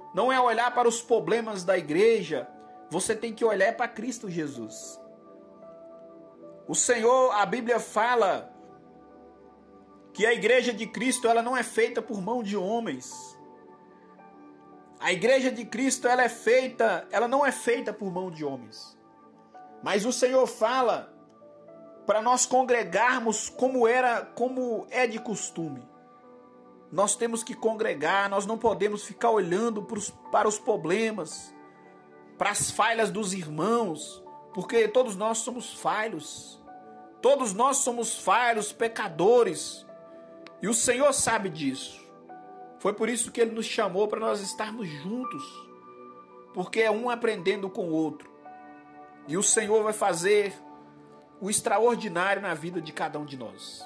não é olhar para os problemas da igreja, você tem que olhar para Cristo Jesus. O Senhor, a Bíblia fala que a igreja de Cristo, ela não é feita por mão de homens. A igreja de Cristo, ela não é feita por mão de homens. Mas o Senhor fala para nós congregarmos como é de costume. Nós temos que congregar, nós não podemos ficar olhando para os problemas, para as falhas dos irmãos, porque todos nós somos falhos. Todos nós somos falhos, pecadores. E o Senhor sabe disso. Foi por isso que Ele nos chamou para nós estarmos juntos, porque é um aprendendo com o outro. E o Senhor vai fazer o extraordinário na vida de cada um de nós.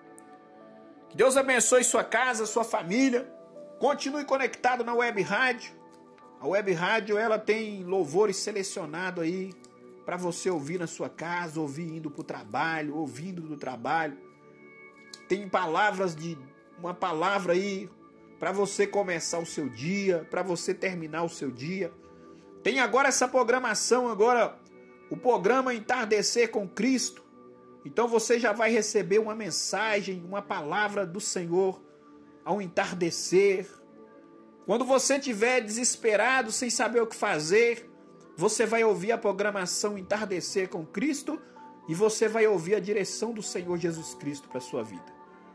Que Deus abençoe sua casa, sua família. Continue conectado na Web Rádio. A Web Rádio, ela tem louvores selecionados aí para você ouvir na sua casa, ouvir indo para o trabalho, ouvindo do trabalho. Tem uma palavra aí para você começar o seu dia, para você terminar o seu dia. Tem agora essa programação, o programa Entardecer com Cristo. Então você já vai receber uma mensagem, uma palavra do Senhor ao entardecer. Quando você estiver desesperado, sem saber o que fazer, você vai ouvir a programação Entardecer com Cristo e você vai ouvir a direção do Senhor Jesus Cristo para a sua vida.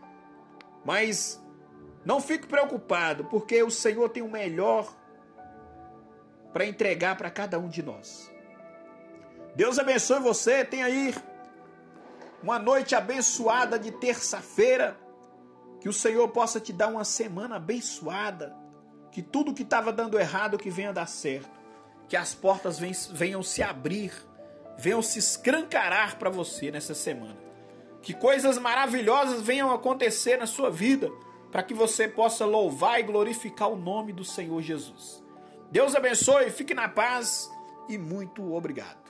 Mas não fique preocupado, porque o Senhor tem o melhor para entregar para cada um de nós. Deus abençoe você, tenha aí uma noite abençoada de terça-feira, que o Senhor possa te dar uma semana abençoada, que tudo que estava dando errado que venha dar certo, que as portas venham se abrir, venham se escancarar para você nessa semana, que coisas maravilhosas venham acontecer na sua vida, para que você possa louvar e glorificar o nome do Senhor Jesus. Deus abençoe, fique na paz e muito obrigado.